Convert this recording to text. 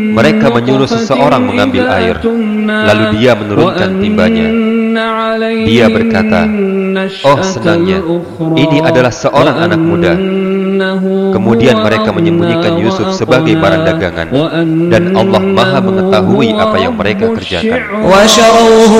Mereka menyuruh seseorang mengambil air, lalu dia menurunkan timbanya. Dia berkata, "Oh senangnya, ini adalah seorang anak muda." Kemudian mereka menyembunyikan Yusuf sebagai barang dagangan, dan Allah Maha mengetahui apa yang mereka kerjakan. وشروه